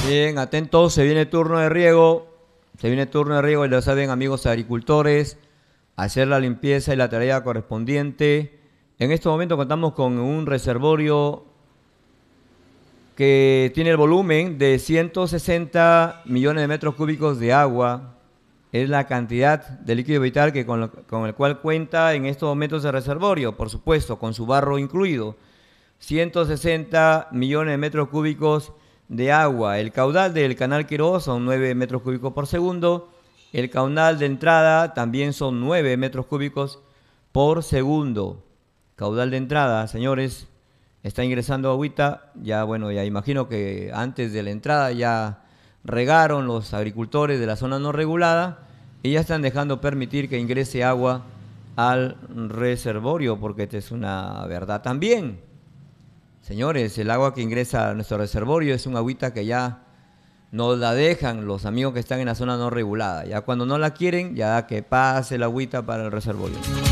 Bien, atentos, se viene turno de riego. Se viene turno de riego y lo saben, amigos agricultores, hacer la limpieza y la tarea correspondiente. En este momento contamos con un reservorio que tiene el volumen de 160 millones de metros cúbicos de agua. Es la cantidad de líquido vital que con el cual cuenta en estos momentos el reservorio, por supuesto, con su barro incluido. 160 millones de metros cúbicos de agua. El caudal del canal Quirós son 9 metros cúbicos por segundo. El caudal de entrada también son 9 metros cúbicos por segundo. Caudal de entrada, señores, está ingresando agüita. Ya, bueno, ya imagino que antes de la entrada ya regaron los agricultores de la zona no regulada y ya están dejando permitir que ingrese agua al reservorio, porque esta es una verdad también. Señores, el agua que ingresa a nuestro reservorio es un agüita que ya nos la dejan los amigos que están en la zona no regulada. Ya cuando no la quieren, ya que pase el agüita para el reservorio.